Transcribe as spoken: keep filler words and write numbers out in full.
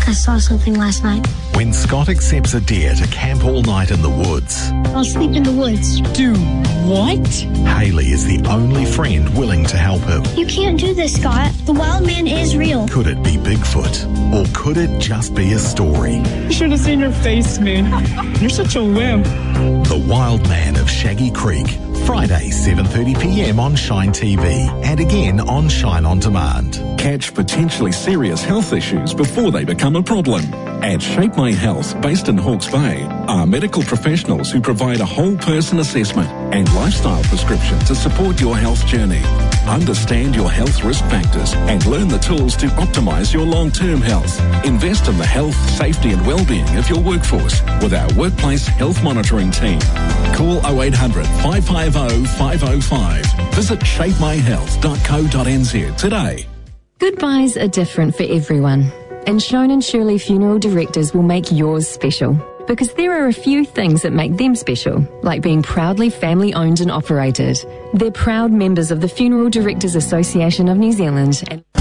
like I saw something last night. When Scott accepts a dare to camp all night in the woods, I'll sleep in the woods. Do what? Haley is the only friend willing to help him. You can't do this, Scott. The wild man is real. Could it be Bigfoot? Or could it just be a story? You should have seen your face, man. You're such a wimp. The Wild Man of Shaggy Creek. Friday, seven thirty p m on Shine T V and again on Shine On Demand. Catch potentially serious health issues before they become a problem. At Shape My Health, based in Hawke's Bay, are medical professionals who provide a whole person assessment and lifestyle prescription to support your health journey. Understand your health risk factors and learn the tools to optimize your long-term health. Invest in the health, safety and well-being of your workforce with our workplace health monitoring team. Call oh eight hundred, five five oh, five oh five. Visit shape my health dot co dot n z today. Goodbyes are different for everyone, and Shone and Shirley Funeral Directors will make yours special. Because there are a few things that make them special, like being proudly family-owned and operated. They're proud members of the Funeral Directors Association of New Zealand and